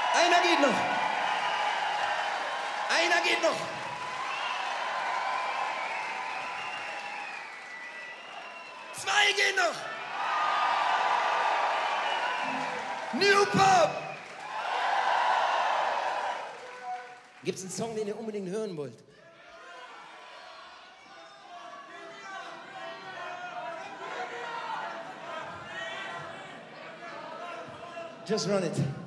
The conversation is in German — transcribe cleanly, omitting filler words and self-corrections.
Einer geht noch. Einer geht noch. Zwei gehen noch. New Pop. Gibt's einen Song, den ihr unbedingt hören wollt? Just run it.